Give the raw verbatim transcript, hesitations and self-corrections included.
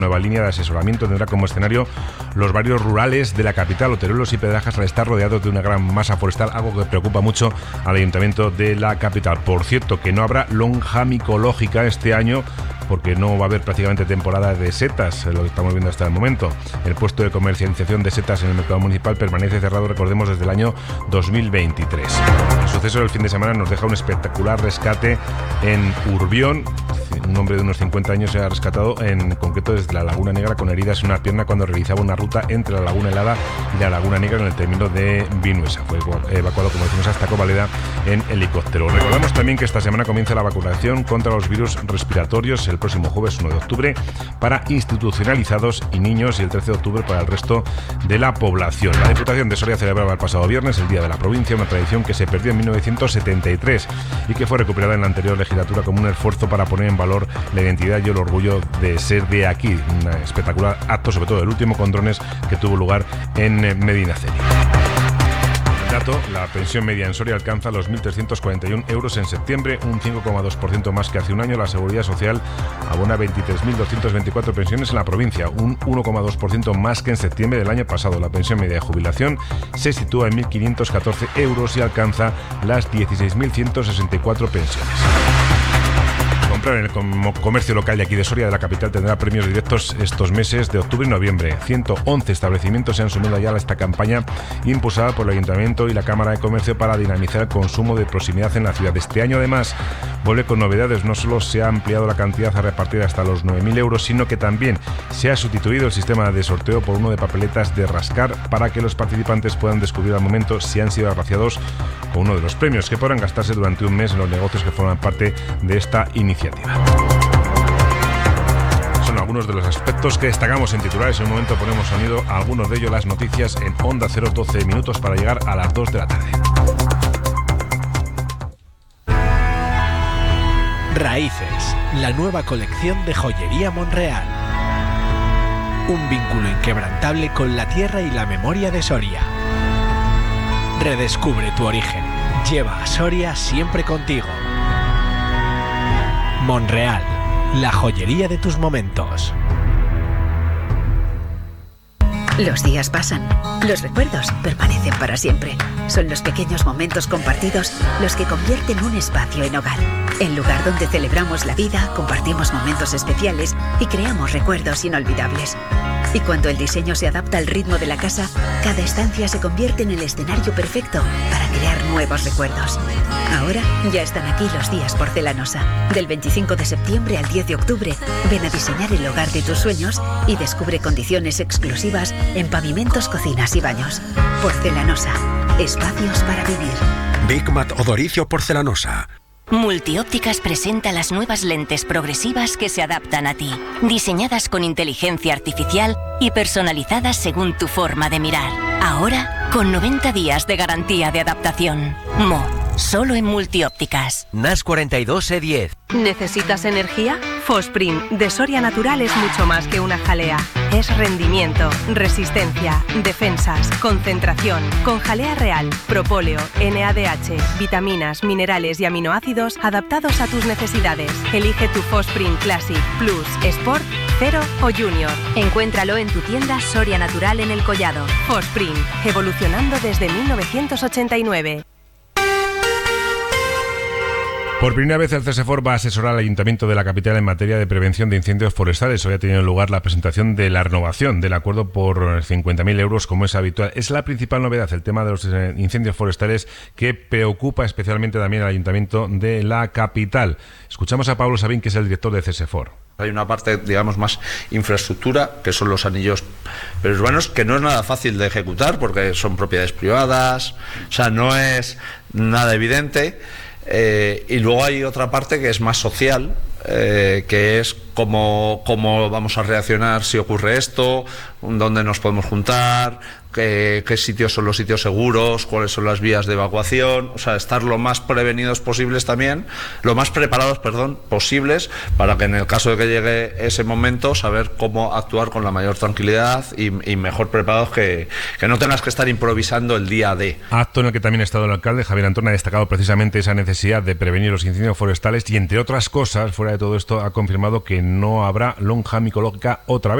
Nueva línea de asesoramiento tendrá como escenario los barrios rurales de la capital. Oteruelos y Pedrajas al estar rodeados de una gran masa forestal, algo que preocupa mucho al ayuntamiento de la capital. Por cierto, que no habrá lonja micológica este año porque no va a haber prácticamente temporada de setas, lo que estamos viendo hasta el momento. El puesto de comercialización de setas en el mercado municipal permanece cerrado, recordemos, desde el año dos mil veintitrés. El suceso del fin de semana nos deja un espectacular rescate en Urbión. Un hombre de unos cincuenta años se ha rescatado en concreto desde la Laguna Negra con heridas en una pierna cuando realizaba una ruta entre la Laguna Helada y la Laguna Negra en el término de Vinuesa. Fue evacuado, como decimos, hasta Covaleda en helicóptero. Recordamos también que esta semana comienza la vacunación contra los virus respiratorios el próximo jueves uno de octubre para institucionalizados y niños y el trece de octubre para el resto de la población. La Diputación de Soria celebraba el pasado viernes el Día de la Provincia, una tradición que se perdió en mil novecientos setenta y tres y que fue recuperada en la anterior legislatura como un esfuerzo para poner en valor la identidad y el orgullo de ser de aquí. Un espectacular acto, sobre todo el último con drones, que tuvo lugar en Medinaceli. Dato, la pensión media en Soria alcanza los mil trescientos cuarenta y uno euros en septiembre, un cinco coma dos por ciento más que hace un año. La Seguridad Social abona veintitrés mil doscientas veinticuatro pensiones en la provincia, un uno coma dos por ciento más que en septiembre del año pasado. La pensión media de jubilación se sitúa en mil quinientos catorce euros y alcanza las dieciséis mil ciento sesenta y cuatro pensiones. Comprar en el comercio local de aquí de Soria, de la capital, tendrá premios directos estos meses de octubre y noviembre. ciento once establecimientos se han sumido ya a esta campaña impulsada por el Ayuntamiento y la Cámara de Comercio para dinamizar el consumo de proximidad en la ciudad. Este año, además, vuelve con novedades. No solo se ha ampliado la cantidad a repartir hasta los nueve mil euros, sino que también se ha sustituido el sistema de sorteo por uno de papeletas de rascar para que los participantes puedan descubrir al momento si han sido agraciados con uno de los premios, que podrán gastarse durante un mes en los negocios que forman parte de esta iniciativa. Son algunos de los aspectos que destacamos en titulares. En un momento ponemos sonido a algunos de ellos, las noticias en Onda Cero, doce minutos para llegar a las dos de la tarde. Raíces, la nueva colección de joyería Monreal. Un vínculo inquebrantable con la tierra y la memoria de Soria. Redescubre tu origen. Lleva a Soria siempre contigo. Monreal, la joyería de tus momentos. Los días pasan, los recuerdos permanecen para siempre. Son los pequeños momentos compartidos los que convierten un espacio en hogar. El lugar donde celebramos la vida, compartimos momentos especiales y creamos recuerdos inolvidables. Y cuando el diseño se adapta al ritmo de la casa, cada estancia se convierte en el escenario perfecto para crear nuevos recuerdos. Ahora ya están aquí los días Porcelanosa. Del veinticinco de septiembre al diez de octubre, ven a diseñar el hogar de tus sueños y descubre condiciones exclusivas en pavimentos, cocinas y baños. Porcelanosa, espacios para vivir. Bigmat Odoricio Porcelanosa. Multiópticas presenta las nuevas lentes progresivas que se adaptan a ti, diseñadas con inteligencia artificial y personalizadas según tu forma de mirar. Ahora, con noventa días de garantía de adaptación. Mo, solo en Multiópticas. N A S cuarenta y dos E diez. ¿Necesitas energía? Fosprin de Soria Natural es mucho más que una jalea. Es rendimiento, resistencia, defensas, concentración. Con jalea real, propóleo, N A D H, vitaminas, minerales y aminoácidos adaptados a tus necesidades. Elige tu Fosprin Classic, Plus, Sport, Cero o Junior. Encuéntralo en tu tienda Soria Natural en El Collado. Fosprin, evolucionando desde mil novecientos ochenta y nueve. Por primera vez el CESEFOR va a asesorar al Ayuntamiento de la capital en materia de prevención de incendios forestales. Hoy ha tenido lugar la presentación de la renovación del acuerdo por cincuenta mil euros, como es habitual. Es la principal novedad, el tema de los incendios forestales, que preocupa especialmente también al Ayuntamiento de la capital. Escuchamos a Pablo Sabín, que es el director de CESEFOR. Hay una parte, digamos, más infraestructura, que son los anillos urbanos, que no es nada fácil de ejecutar porque son propiedades privadas, o sea, no es nada evidente. Eh, y luego hay otra parte que es más social, eh, que es cómo, cómo vamos a reaccionar si ocurre esto, dónde nos podemos juntar, qué, qué sitios son los sitios seguros, cuáles son las vías de evacuación, o sea, estar lo más prevenidos posibles también, lo más preparados, perdón, posibles, para que en el caso de que llegue ese momento, saber cómo actuar con la mayor tranquilidad y, y mejor preparados, que, que no tengas que estar improvisando el día de. Acto en el que también ha estado el alcalde Javier Antón, ha destacado precisamente esa necesidad de prevenir los incendios forestales y, entre otras cosas, fuera de todo esto, ha confirmado que que no habrá lonja micológica otra vez.